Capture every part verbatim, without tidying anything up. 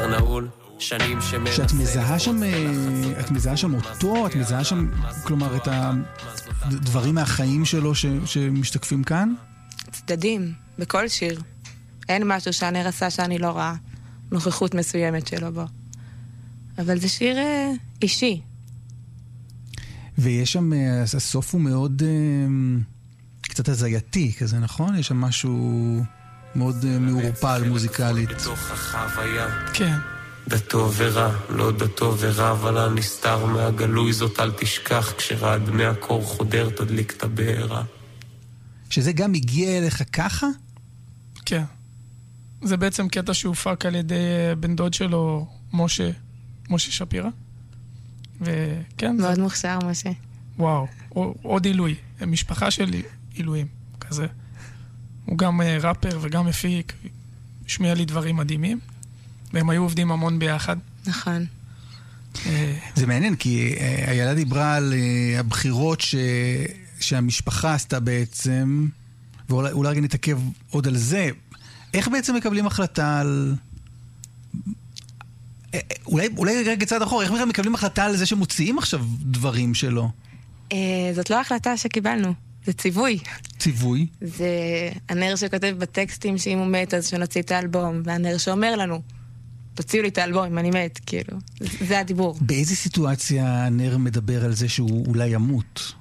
נעול, שנים שמנסה... שאת מזהה שם, את מזהה שם אותו, את מזהה שם, כלומר, את הדברים מהחיים שלו ש, שמשתקפים כאן? צדדים, בכל שיר. אין משהו שהנר עשה שאני לא רואה נוכחות מסוימת שלו בו. אבל זה שיר אה, אישי. ויש שם, הסוף הוא מאוד, אה, קצת הזייתי כזה, נכון? יש שם משהו מאוד אה, מעורפל, מוזיקלית. בתוך החוויה. כן. דתו ורע, לא דתו ורע, אבל הנסתר מהגלוי זאת אל תשכח, כשראד מהקור חודר תדליק את הבעירה. שזה גם הגיע אליך ככה? כן. זה בעצם קטע שהופק על ידי בן דוד שלו, משה, משה שפירא. וכן. מאוד זה... מוכשר, משה. וואו, עוד עילוי. משפחה של עילויים, כזה. הוא גם ראפר וגם מפיק, השמיע לי דברים מדהימים. והם היו עובדים המון ביחד. נכון. זה מעניין, כי הילדה דיברה על הבחירות ש... שהמשפחה עשתה בעצם, ואולי רגע נתעכב עוד על זה. איך בעצם מקבלים החלטה על... אולי, אולי רגע צעד אחורה, איך מקבלים החלטה על זה שמוציאים עכשיו דברים שלו? זאת לא החלטה שקיבלנו, זה ציווי. ציווי? זה הנר שכותב בטקסטים שאם הוא מת אז שנוציא את האלבום, והנר שאומר לנו, תוציאו לי את האלבום אם אני מת, כאילו. זה הדיבור. באיזה סיטואציה הנר מדבר על זה שהוא אולי ימות?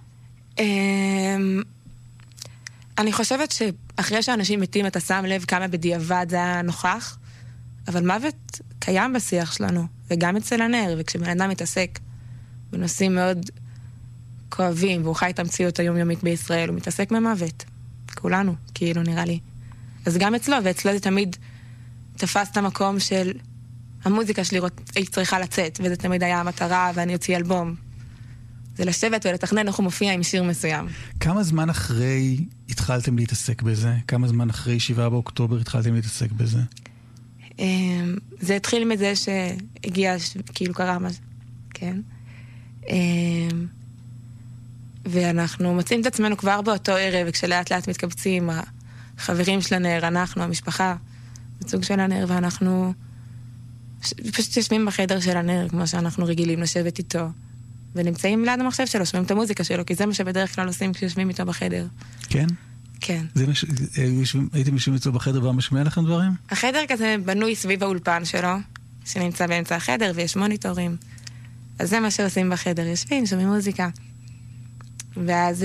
אני חושבת שאחרי שאנשים מתים אתה שם לב כמה בדיעבד זה היה נוכח, אבל מוות קיים בשיח שלנו, וגם אצל הנר, וכשבן אדם מתעסק בנושאים מאוד כואבים, והוא חי את המציאות היומיומית בישראל, הוא מתעסק במוות. כולנו, כאילו נראה לי. אז גם אצלו, ואצלו זה תמיד תפס את המקום של המוזיקה שלי היא צריכה לצאת, וזה תמיד היה המטרה, ואני יוציא אלבום. זה לשבת ולתכנן איך הוא מופיע עם שיר מסוים. כמה זמן אחרי התחלתם להתעסק בזה? כמה זמן אחרי שבעה באוקטובר התחלתם להתעסק בזה? זה התחיל מזה שהגיע, כאילו קרה משהו, כן? ואנחנו מוצאים את עצמנו כבר באותו ערב, וכשלאט לאט מתקבצים, החברים של הנר, אנחנו, המשפחה, בסוג של הנר, ואנחנו פשוט יושבים בחדר של הנר, כמו שאנחנו רגילים לשבת איתו, ונמצאים ליד המחשב שלו, שומעים את המוזיקה שלו, כי זה מה שבדרך כלל עושים כשיושבים איתו בחדר. כן? כן. הייתם יושבים איתו בחדר ומשמיע לכם דברים? החדר כזה בנוי סביב האולפן שלו, שנמצא באמצע החדר, ויש מוניטורים. אז זה מה שעושים בחדר, יושבים, שומעים מוזיקה. ואז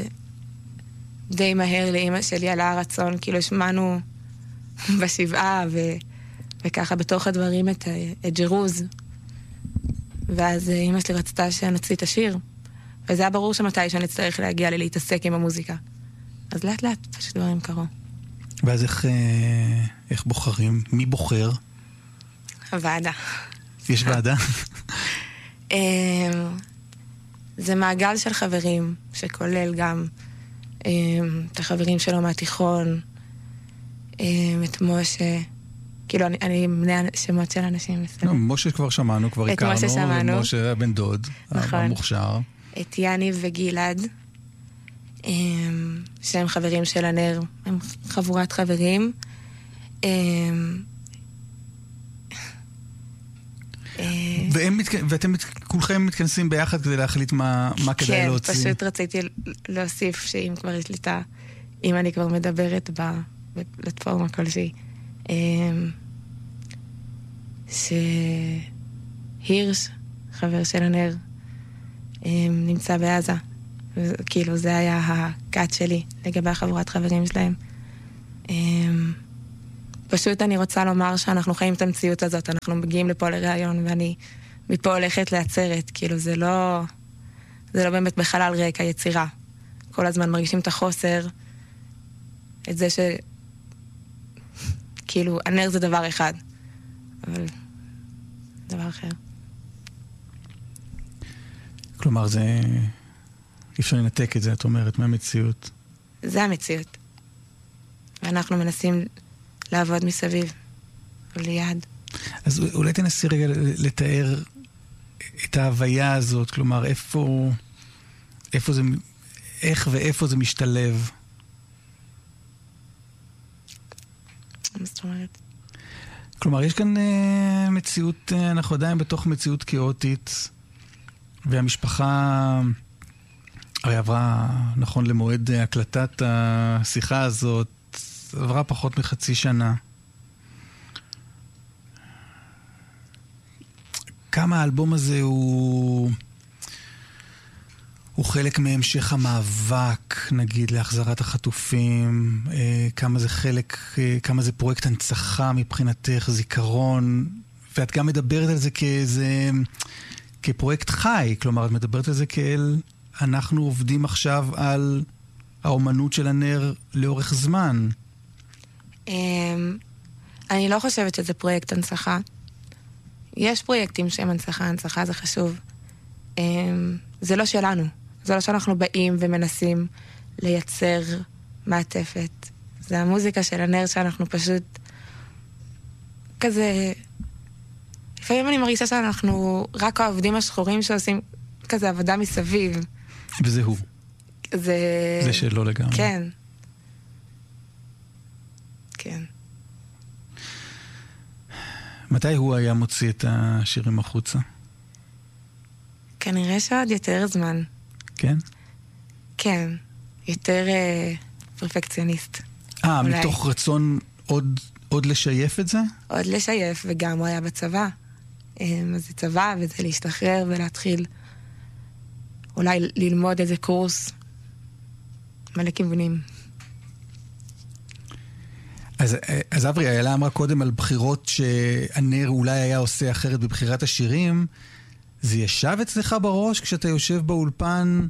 די מהר לאמא שלי עלה הרצון, כאילו שמענו בשבעה, ו... וככה בתוך הדברים את, את ג'רוז. ואז אמא שלי רצתה שנוציא את השיר. וזה היה ברור שמתי שאני אצטרך להגיע לי להתעסק עם המוזיקה. אז לאט לאט פשוט דברים קרו. ואז איך, איך בוחרים? מי בוחר? הוועדה. יש ועדה? זה מעגל של חברים, שכולל גם את החברים שלו מהתיכון, את משה, כאילו אני, אני מנה שמות של אנשים. לא, משה כבר שמענו, כבר הכרנו. את משה שמענו. משה הבן דוד, נכון. המוכשר. את יניב וגלעד, שהם חברים של הנר, הם חבורת חברים. והם, ואתם כולכם מתכנסים ביחד כדי להחליט מה, מה כדאי להוציא. כן, פשוט רציתי להוסיף שאם כבר יש לי את ה... אם אני כבר מדברת בפלטפורמה כלשהי, שהירש, חבר של הנר, נמצא בעזה. כאילו זה היה הקאט שלי לגבי החבורת חברים שלהם. פשוט אני רוצה לומר שאנחנו חיים את המציאות הזאת, אנחנו מגיעים לפה לראיון, ואני מפה הולכת לעצרת, כאילו זה לא, זה לא באמת בחלל ריק היצירה. כל הזמן מרגישים את החוסר, את זה ש... כאילו, הנר זה דבר אחד, אבל דבר אחר. כלומר, זה... אי אפשר לנתק את זה, את אומרת, מהמציאות. זה המציאות. ואנחנו מנסים לעבוד מסביב, וליד. אז אולי תנסי רגע לתאר את ההוויה הזאת, כלומר, איפה, איפה זה, איך ואיפה זה משתלב. מה זאת אומרת? כלומר, יש כאן אה, מציאות, אה, אנחנו עדיין בתוך מציאות כאוטית, והמשפחה הרי עברה, נכון למועד הקלטת השיחה הזאת, עברה פחות מחצי שנה. כמה האלבום הזה הוא... הוא חלק מהמשך המאבק, נגיד, להחזרת החטופים, אה, כמה זה חלק, אה, כמה זה פרויקט הנצחה מבחינתך, זיכרון, ואת גם מדברת על זה כאיזה, כפרויקט חי, כלומר, את מדברת על זה כאל, אנחנו עובדים עכשיו על האומנות של הנר לאורך זמן. אני לא חושבת שזה פרויקט הנצחה. יש פרויקטים שהם הנצחה, הנצחה זה חשוב. זה לא שלנו. זה לא שאנחנו באים ומנסים לייצר מעטפת. זה המוזיקה של הנר שאנחנו פשוט כזה... לפעמים אני מרגישה שאנחנו רק העובדים השחורים שעושים כזה עבודה מסביב. וזה הוא. זה... זה שלא לגמרי. כן. כן. מתי הוא היה מוציא את השירים החוצה? כנראה שעוד יותר זמן. כן? כן. יותר אה, פרפקציוניסט. אה, אולי. מתוך רצון עוד, עוד לשייף את זה? עוד לשייף, וגם הוא היה בצבא. אז זה צבא, וזה להשתחרר ולהתחיל אולי ללמוד איזה קורס. מלא כיוונים. אז, אז אברי, איילה אמרה קודם על בחירות שהנר אולי היה עושה אחרת בבחירת השירים. זה ישב אצלך בראש כשאתה יושב באולפן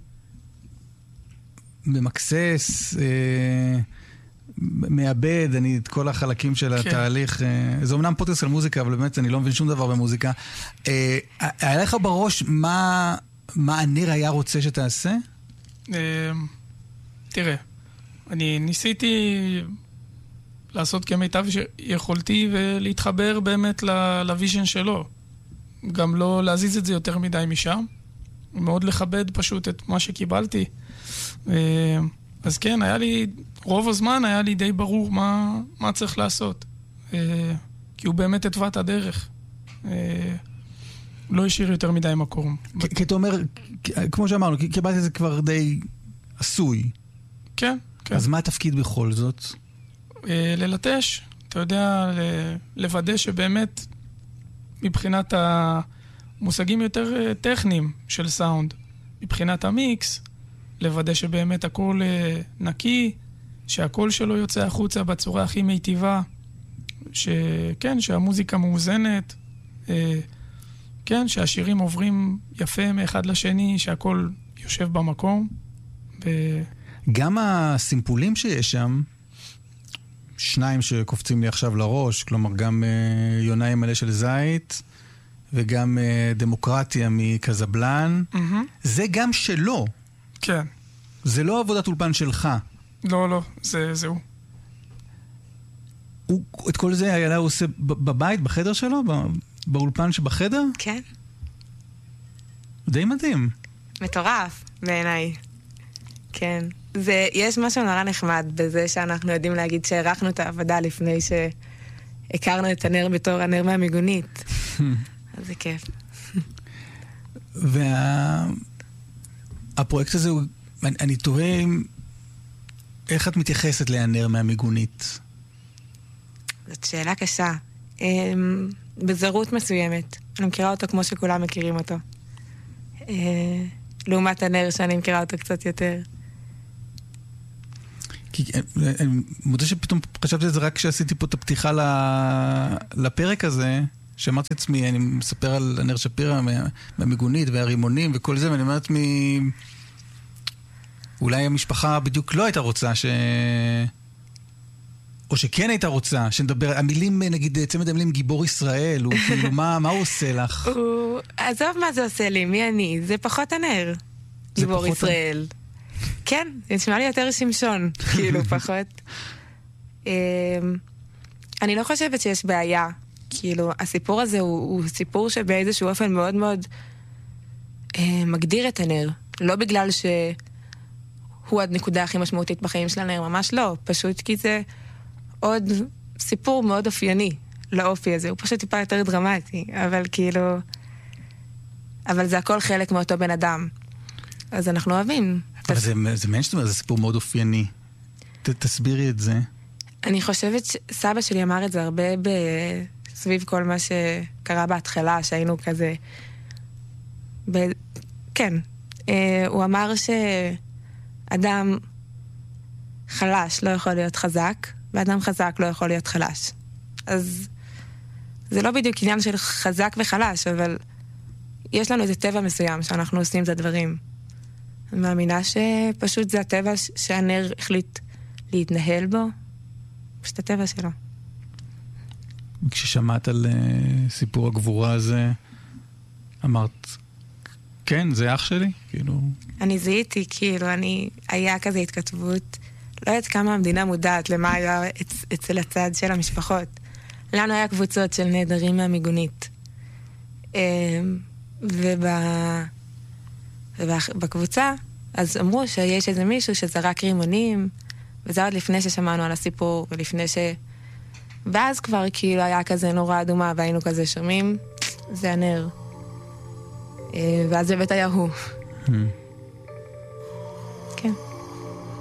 במקסס, אה, מאבד, אני את כל החלקים של כן. התהליך. אה, זה אומנם פודקאסט על מוזיקה, אבל באמת אני לא מבין שום דבר במוזיקה. אה, היה לך בראש מה, מה הנר היה רוצה שתעשה? אה, תראה, אני ניסיתי לעשות כמיטב שיכולתי ולהתחבר באמת לוויז'ן שלו. גם לא להזיז את זה יותר מדי משם. מאוד לכבד פשוט את מה שקיבלתי. אז כן, היה לי, רוב הזמן היה לי די ברור מה, מה צריך לעשות. כי הוא באמת התווה את הדרך. לא השאיר יותר מדי מקום. כי אתה אומר, כמו שאמרנו, קיבלתי את זה כבר די עשוי. כן, כן. אז מה התפקיד בכל זאת? ללטש. אתה יודע, לוודא שבאמת מבחינת המושגים יותר טכניים של סאונד, מבחינת המיקס, לוודא שבאמת הכל נקי, שהכל שלו יוצא החוצה בצורה הכי מיטיבה, שכן, שהמוזיקה מאוזנת, כן, שהשירים עוברים יפה מאחד לשני, שהכל יושב במקום. ו... גם הסימפולים שיש שם, שניים שקופצים לי עכשיו לראש, כלומר גם uh, יונאי מלא של זית, וגם uh, דמוקרטיה מקזבלן, mm-hmm. זה גם שלו. כן. זה לא עבודת אולפן שלך. לא, לא, זה, זה הוא. הוא. את כל זה איילה הוא עושה בבית, בחדר שלו? באולפן שבחדר? כן. די מדהים. מטורף, בעיניי. כן. זה, יש משהו נורא נחמד בזה שאנחנו יודעים להגיד שערכנו את העבודה לפני שהכרנו את הנר בתור הנר מהמיגונית. אז זה כיף. והפרויקט הזה, אני, אני תוהה איך את מתייחסת להנר מהמיגונית? זאת שאלה קשה. בזרות מסוימת. אני מכירה אותו כמו שכולם מכירים אותו. לעומת הנר שאני מכירה אותו קצת יותר. כי אני מודה שפתאום חשבתי את זה רק כשעשיתי פה את הפתיחה לפרק הזה, שאמרתי לעצמי, אני מספר על הנר שפירא מהמיגונית והרימונים וכל זה, ואני אומרת מי... אולי המשפחה בדיוק לא הייתה רוצה ש... או שכן הייתה רוצה, שנדבר, המילים, נגיד, צמד המילים גיבור ישראל, הוא כאילו, מה, מה הוא עושה לך? הוא... עזוב מה זה עושה לי, מי אני? זה פחות הנר, גיבור ישראל. כן, זה נשמע לי יותר שמשון, כאילו, פחות. אני לא חושבת שיש בעיה. כאילו, הסיפור הזה הוא, הוא סיפור שבאיזשהו אופן מאוד מאוד אה, מגדיר את הנר. לא בגלל שהוא הנקודה הכי משמעותית בחיים של הנר, ממש לא. פשוט כי זה עוד סיפור מאוד אופייני לאופי הזה, הוא פשוט טיפה יותר דרמטי, אבל כאילו... אבל זה הכל חלק מאותו בן אדם. אז אנחנו אוהבים. אבל זה, זה מעניין שאתה אומר, זה סיפור מאוד אופייני. ת, תסבירי את זה. אני חושבת שסבא שלי אמר את זה הרבה בסביב כל מה שקרה בהתחלה, שהיינו כזה... ב... כן. אה, הוא אמר שאדם חלש לא יכול להיות חזק, ואדם חזק לא יכול להיות חלש. אז זה לא בדיוק עניין של חזק וחלש, אבל יש לנו איזה טבע מסוים שאנחנו עושים את הדברים. אני מאמינה שפשוט זה הטבע שהנר החליט להתנהל בו, פשוט הטבע שלו. כששמעת על uh, סיפור הגבורה הזה, אמרת, כן, זה אח שלי? כאילו... אני זיהיתי, כאילו, אני... היה כזה התכתבות, לא יודעת כמה המדינה מודעת למה היה אצ... אצל הצד של המשפחות. לנו היה קבוצות של נהדרים מהמיגונית. וב... ובקבוצה, אז אמרו שיש איזה מישהו שזרק רימונים, וזה עוד לפני ששמענו על הסיפור, ולפני ש... ואז כבר כאילו היה כזה נורא אדומה, והיינו כזה שומעים, זה הנר. ואז בבית היה הוא.